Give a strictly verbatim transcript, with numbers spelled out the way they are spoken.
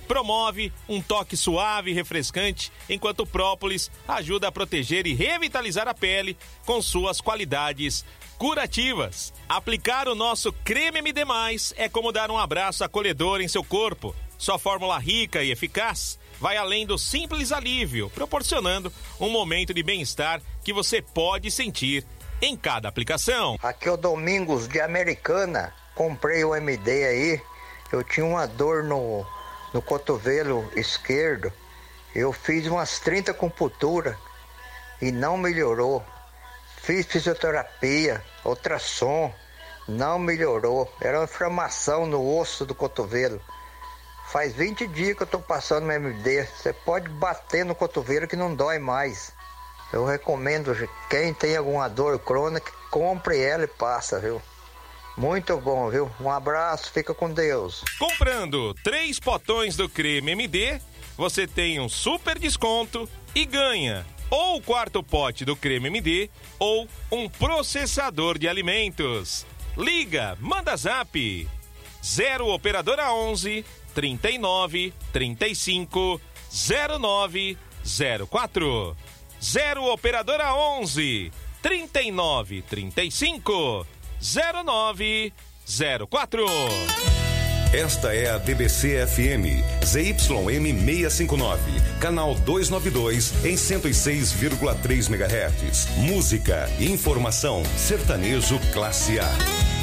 promove um toque suave e refrescante, enquanto o própolis ajuda a proteger e revitalizar a pele com suas qualidades curativas. Aplicar o nosso creme M D mais, é como dar um abraço acolhedor em seu corpo. Sua fórmula rica e eficaz vai além do simples alívio, proporcionando um momento de bem-estar que você pode sentir em cada aplicação. Aqui é o Domingos de Americana. Comprei o M D aí. Eu tinha uma dor no, no cotovelo esquerdo. Eu fiz umas trinta acupunturas e não melhorou. Fiz fisioterapia, ultrassom, não melhorou. Era uma inflamação no osso do cotovelo. Faz vinte dias que eu tô passando no M D. Você pode bater no cotovelo que não dói mais. Eu recomendo, quem tem alguma dor crônica, compre ela e passa, viu? Muito bom, viu? Um abraço, fica com Deus. Comprando três potões do creme M D, você tem um super desconto e ganha ou o quarto pote do creme M D ou um processador de alimentos. Liga, manda zap zero operadora onze, trinta e nove, trinta e cinco, zero nove zero quatro. zero operadora onze, trinta e nove, trinta e cinco, zero nove zero quatro. Esta é a D B C F M, Z Y M seiscentos e cinquenta e nove, canal duzentos e noventa e dois, em cento e seis vírgula três megahertz. Música e informação, sertanejo classe A.